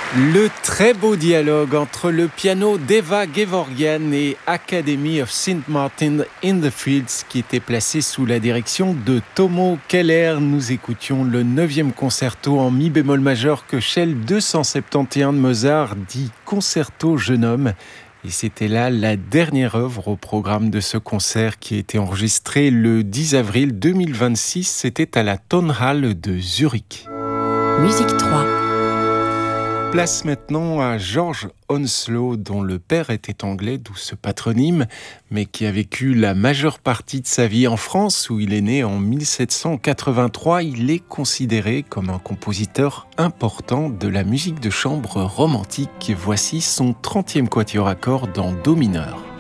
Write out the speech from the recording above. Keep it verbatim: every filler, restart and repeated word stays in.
Le très beau dialogue entre le piano d'Eva Gevorgian et Academy of Saint Martin in the Fields qui était placé sous la direction de Tomo Keller. Nous écoutions le neuvième concerto en mi bémol majeur que Shell deux cent soixante et onze de Mozart, dit Concerto jeune homme. Et c'était là la dernière œuvre au programme de ce concert qui a été enregistré le dix avril deux mille vingt-six. C'était à la Tonhalle de Zurich. Musique trois. Place maintenant à George Onslow, dont le père était anglais, d'où ce patronyme, mais qui a vécu la majeure partie de sa vie en France, où il est né en mille sept cent quatre-vingt-trois. Il est considéré comme un compositeur important de la musique de chambre romantique. Voici son trentième quatuor à cordes en do mineur.